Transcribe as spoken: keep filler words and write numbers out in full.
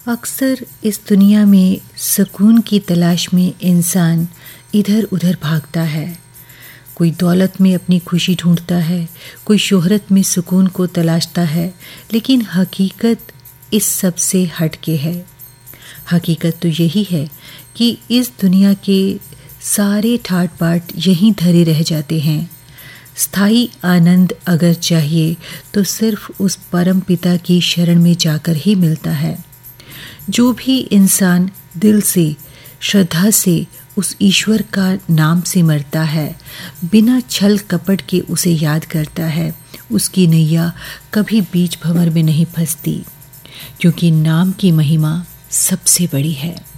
अक्सर इस दुनिया में सुकून की तलाश में इंसान इधर उधर भागता है। कोई दौलत में अपनी खुशी ढूंढता है, कोई शोहरत में सुकून को तलाशता है, लेकिन हकीकत इस सब से हट के है। हकीकत तो यही है कि इस दुनिया के सारे ठाट बाट यहीं धरे रह जाते हैं। स्थायी आनंद अगर चाहिए तो सिर्फ उस परम पिता की शरण में जाकर ही मिलता है। जो भी इंसान दिल से, श्रद्धा से उस ईश्वर का नाम सिमरता है, बिना छल कपट के उसे याद करता है, उसकी नैया कभी बीच भंवर में नहीं फंसती, क्योंकि नाम की महिमा सबसे बड़ी है।